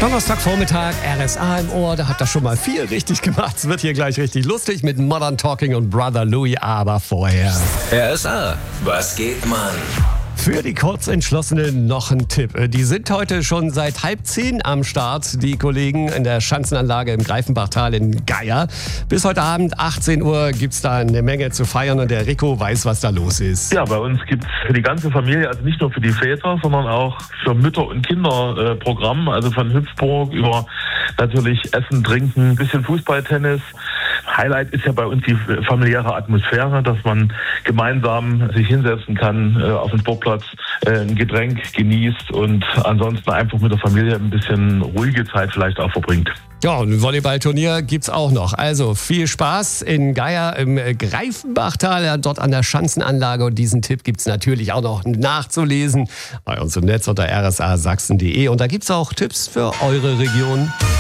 Donnerstagvormittag, RSA im Ohr, da hat das schon mal viel richtig gemacht. Es wird hier gleich richtig lustig mit Modern Talking und Brother Louie, aber vorher. RSA, was geht, Mann? Für die Kurzentschlossenen noch ein Tipp. Die sind heute schon seit 9:30 am Start, die Kollegen in der Schanzenanlage im Greifenbachtal in Geier. Bis heute Abend, 18 Uhr, gibt's da eine Menge zu feiern und der Rico weiß, was da los ist. Ja, bei uns gibt's für die ganze Familie, also nicht nur für die Väter, sondern auch für Mütter und Kinder Programm, also von Hüpfburg über natürlich Essen, Trinken, ein bisschen Fußball, Tennis. Highlight ist ja bei uns die familiäre Atmosphäre, dass man gemeinsam sich hinsetzen kann auf dem Sportplatz, ein Getränk genießt und ansonsten einfach mit der Familie ein bisschen ruhige Zeit vielleicht auch verbringt. Ja, und ein Volleyballturnier gibt's auch noch. Also viel Spaß in Geier im Greifenbachtal, dort an der Schanzenanlage. Und diesen Tipp gibt's natürlich auch noch nachzulesen bei uns im Netz unter rsasachsen.de. Und da gibt's auch Tipps für eure Region.